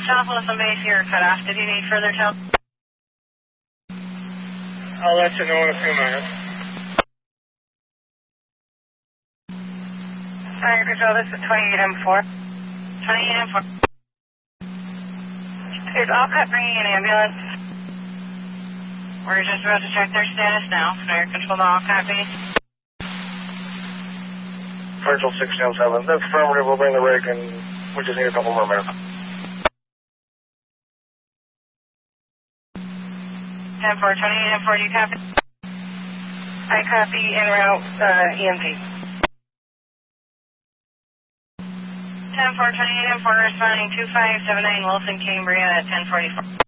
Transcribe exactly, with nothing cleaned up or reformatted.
South Wilson Base here, cut off. Did you need further help? I'll let you know in a few minutes. Fire Control, this is twenty-eight M four. twenty-eight M four. Is Alcott bringing an ambulance? We're just about to check their status now. Fire Control to Alcott Base. Fire Control six oh seven. That's affirmative. We'll bring the rig and we just need a couple more minutes. ten four, twenty-eight M four, do you copy? I copy en route uh, E M T. ten four, twenty-eight M four, responding two five seven nine Wilson Cambria at ten forty-four.